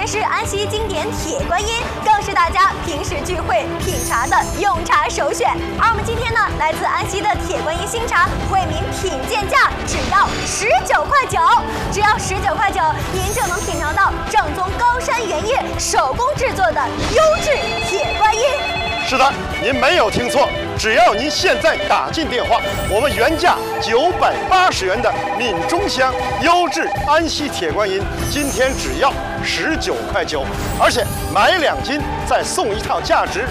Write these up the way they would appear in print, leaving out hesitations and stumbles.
然是安溪经典铁观音，更是大家平时聚会品茶的用茶首选。而我们今天呢，来自安溪的铁观音新茶，惠民品鉴价只要19.9块，只要19.9块，您就能品尝到正宗高山原叶手工制作的优质铁观音。 是的，您没有听错，只要您现在打进电话，我们原价980元的闽中香优质安溪铁观音，今天只要19.9块，而且买2斤再送一套价值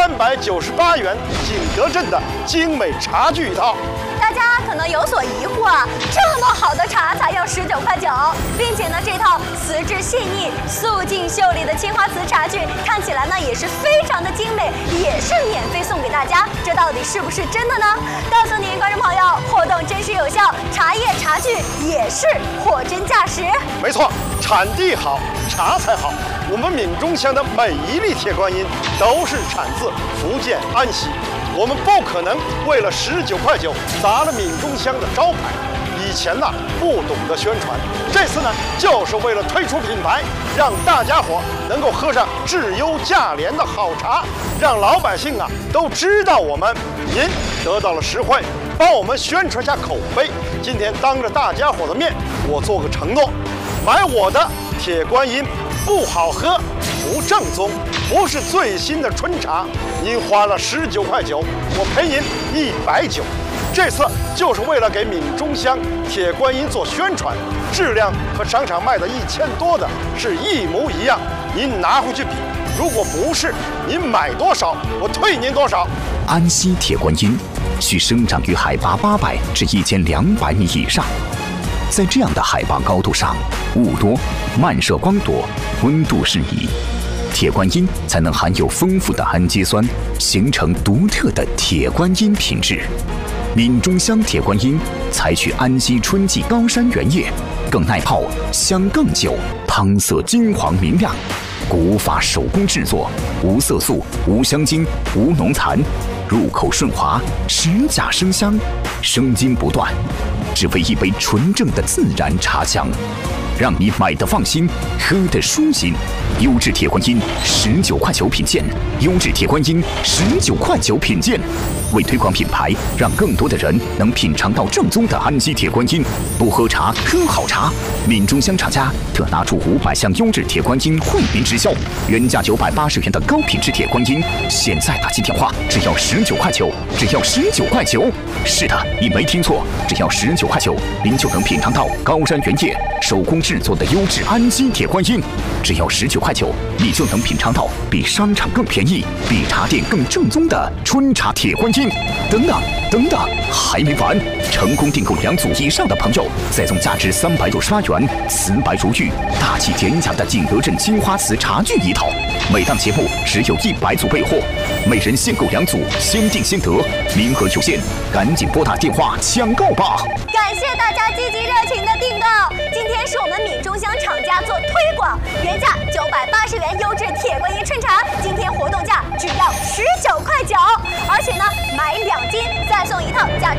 398元景德镇的精美茶具一套。 大家可能有所疑惑啊，这么好的茶才要19.9块，并且呢，这套瓷质细腻、素净秀丽的青花瓷茶具，看起来呢也是非常的精美，也是免费送给大家。这到底是不是真的呢？告诉您，观众朋友，活动真实有效，茶叶茶具也是货真价实。 没错，产地好，茶才好。我们闽中香的每一粒铁观音都是产自福建安溪。我们不可能为了19.9块砸了闽中香的招牌。以前呢不懂得宣传，这次呢就是为了推出品牌，让大家伙能够喝上质优价廉的好茶，让老百姓啊都知道我们。您得到了实惠，帮我们宣传下口碑。今天当着大家伙的面，我做个承诺，买我的铁观音不好喝，不正宗，不是最新的春茶，您花了19.9块，我赔您190。这次就是为了给闽中香铁观音做宣传，质量和商场卖的1000多的是一模一样，您拿回去比，如果不是，您买多少我退您多少。 安溪铁观音需生长于海拔800至1200米以上，在这样的海拔高度上，雾多，漫射光多，温度适宜，铁观音才能含有丰富的氨基酸，形成独特的铁观音品质。闽中香铁观音采取安溪春季高山原叶，更耐泡，香更久，汤色金黄明亮，古法手工制作，无色素，无香精，无浓痰，入口顺滑，齿甲生香，生津不断，只为一杯纯正的自然茶香，让你买得放心，喝得舒心。优质铁观音19.9块品鉴，优质铁观音19.9块品鉴。为推广品牌，让更多的人能品尝到正宗的安溪铁观音，不喝茶喝好茶。闽中香厂家特拿出500箱优质铁观音惠民直销，原价980元的高品质铁观音，现在打进电话只要19.9块，只要19.9块。是的，你没听错，只要19.9块，您就能品尝到高山原叶手工制作的优质安溪铁观音。只要19.9块，你就能品尝到比商场更便宜、比茶店更正宗的春茶铁观音。等等，还没完！成功订购2组以上的朋友，再送价值368元瓷白如玉、大气典雅的景德镇青花瓷茶具一套。每档节目只有100组备货，每人限购2组，先订先得，名额有限，赶紧拨打电话抢购吧！ 感谢大家积极热情的订购。今天是我们闽中香厂家做推广，原价980元优质铁观音春茶，今天活动价只要19.9块，而且呢，买2斤再送一套价值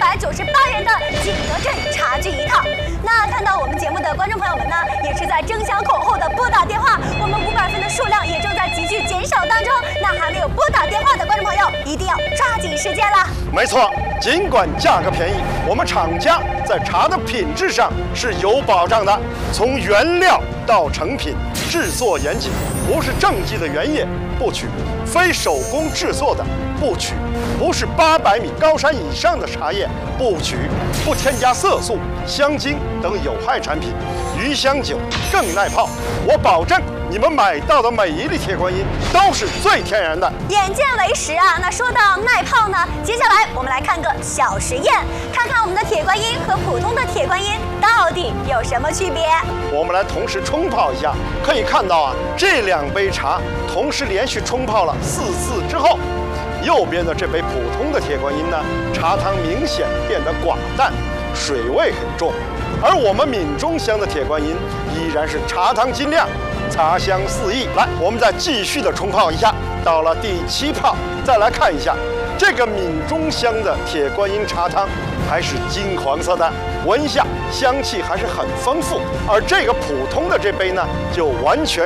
398元的景德镇茶具一套。那看到我们节目的观众朋友们呢，也是在争相恐后的拨打电话，我们500份的数量也正在急剧减少当中。那还没有拨打电话的观众朋友，一定要抓紧时间了。 没错，尽管价格便宜，我们厂家在茶的品质上是有保障的，从原料到成品，制作严谨，不是正剂的原叶不取，非手工制作的不取，不是800米高山以上的茶叶不取，不添加色素、香精等有害产品，余香久，更耐泡。我保证你们买到的每一粒铁观音都是最天然的。 眼见为实啊！那说到耐泡呢，接下来我们来看个小实验，看看我们的铁观音和普通的铁观音到底有什么区别。 我们来同时冲泡一下，可以看到啊，这2杯茶同时连续冲泡了4次之后，右边的这杯普通的铁观音呢，茶汤明显变得寡淡，水味很重，而我们闽中香的铁观音依然是茶汤晶亮，茶香四溢。来，我们再继续的冲泡一下，到了第7泡，再来看一下这个闽中香的铁观音茶汤还是金黄色的，闻一下香气还是很丰富，而这个普通的这杯呢，就完全